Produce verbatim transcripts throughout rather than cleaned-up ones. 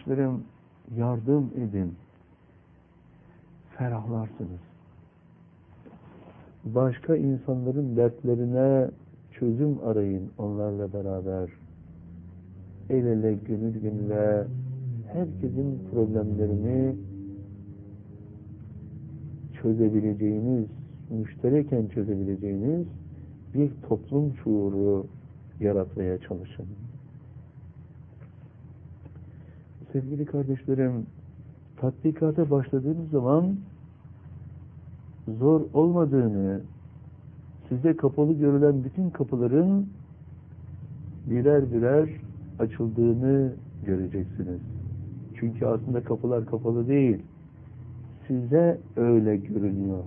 kardeşlerim, yardım edin. Ferahlarsınız. Başka insanların dertlerine çözüm arayın onlarla beraber. El ele, gönül gönüle herkesin problemlerini çözebileceğiniz, müştereken çözebileceğiniz bir toplum şuuru yaratmaya çalışın. Sevgili kardeşlerim, tatbikata başladığınız zaman zor olmadığını, size kapalı görülen bütün kapıların birer birer açıldığını göreceksiniz. Çünkü aslında kapılar kapalı değil. Size öyle görünüyor.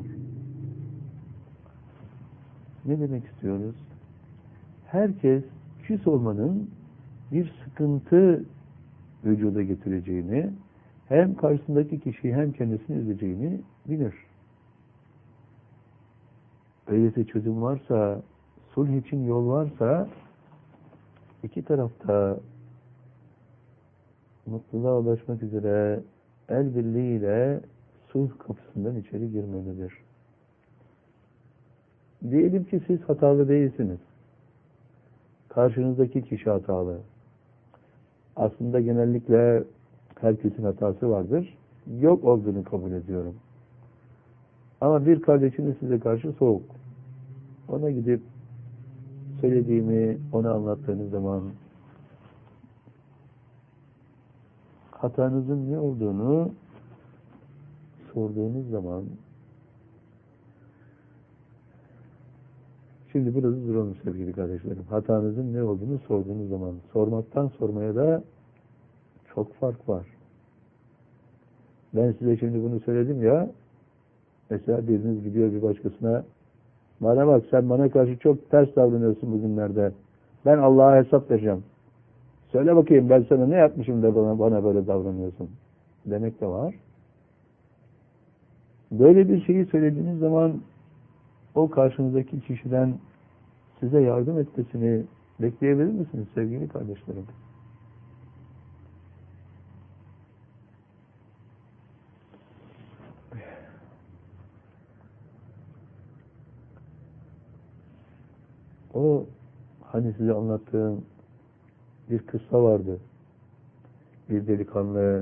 Ne demek istiyoruz? Herkes küs olmanın bir sıkıntı vücuda getireceğini, hem karşısındaki kişiyi hem kendisini üzeceğini bilir. Öyleyse çözüm varsa, sulh için yol varsa, iki tarafta mutluluğa ulaşmak üzere el birliğiyle sulh kapısından içeri girmelidir. Diyelim ki siz hatalı değilsiniz. Karşınızdaki kişi hatalı. Aslında genellikle herkesin hatası vardır. Yok olduğunu kabul ediyorum. Ama bir kardeşiniz size karşı soğuk. Ona gidip söylediğimi ona anlattığınız zaman hatanızın ne olduğunu sorduğunuz zaman, şimdi biraz duralım sevgili kardeşlerim. Hatanızın ne olduğunu sorduğunuz zaman, sormaktan sormaya da çok fark var. Ben size şimdi bunu söyledim ya, mesela biriniz gidiyor bir başkasına, bana bak sen bana karşı çok ters davranıyorsun bugünlerde. Ben Allah'a hesap vereceğim. Söyle bakayım ben sana ne yapmışım da bana, bana böyle davranıyorsun. Demek de var. Böyle bir şeyi söylediğiniz zaman o karşınızdaki kişiden size yardım etmesini bekleyebilir misiniz sevgili kardeşlerim? O hani size anlattığım bir kıssa vardı. Bir delikanlı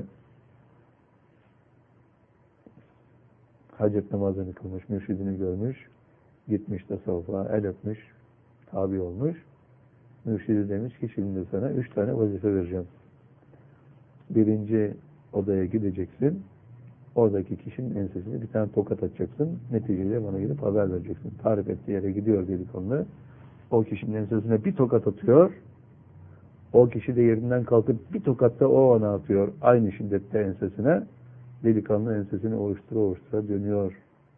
hacet namazını kılmış, mürşidini görmüş, gitmiş tasavvufa, el öpmüş, tabi olmuş. Mürşidi demiş ki şimdi sana üç tane vazife vereceğim. Birinci odaya gideceksin, oradaki kişinin ensesine bir tane tokat atacaksın, neticede bana gidip haber vereceksin. Tarif ettiği yere gidiyor delikanlı, o kişinin ensesine bir tokat atıyor, o kişi de yerinden kalkıp bir tokatta o ona atıyor, aynı şiddette ensesine, delikanlı ensesini ovuştura ovuştura dönüyor.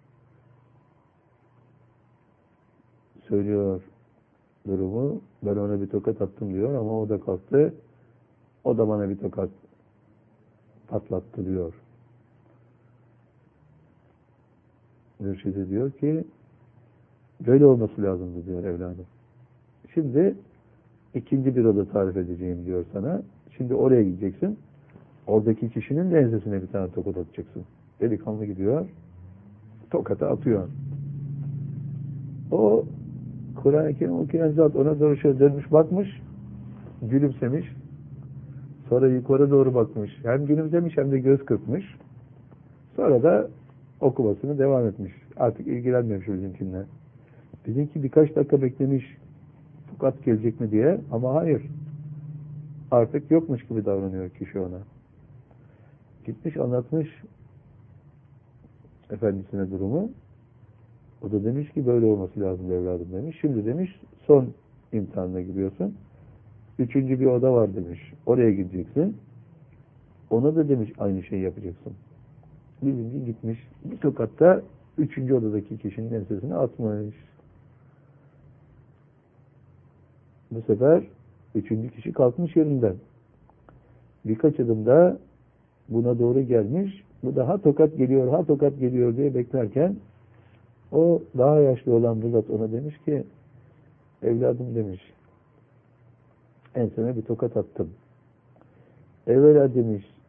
Söylüyor durumu, ben ona bir tokat attım diyor ama o da kalktı, o da bana bir tokat patlattı diyor. Mürşidi diyor ki, böyle olması lazımdı diyor evladım. Şimdi ikinci bir oda tarif edeceğim diyor sana. Şimdi oraya gideceksin. Oradaki kişinin de ensesine bir tane tokat atacaksın. Delikanlı gidiyor, tokatı atıyor. O Kur'an-ı Kerim okuyan zat ona doğru şöyle dönmüş bakmış, gülümsemiş. Sonra yukarı doğru bakmış. Hem gülümsemiş hem de göz kırpmış. Sonra da okumasını devam etmiş. Artık ilgilenmemiş bizimkinle. Bizimki birkaç dakika beklemiş. Tokat gelecek mi diye ama hayır. Artık yokmuş gibi davranıyor kişi ona. Gitmiş anlatmış efendisine durumu. O da demiş ki böyle olması lazım evladım demiş. Şimdi demiş son imtihanına giriyorsun. Üçüncü bir oda var demiş. Oraya gideceksin. Ona da demiş aynı şeyi yapacaksın. Bizimki gitmiş. Bir tokatta üçüncü odadaki kişinin ensesine atmış. Bu sefer üçüncü kişi kalkmış yerinden. Birkaç adımda buna doğru gelmiş. Bu da ha tokat geliyor, ha tokat geliyor diye beklerken o daha yaşlı olan bu zat ona demiş ki evladım demiş enseme bir tokat attım. Evvela demiş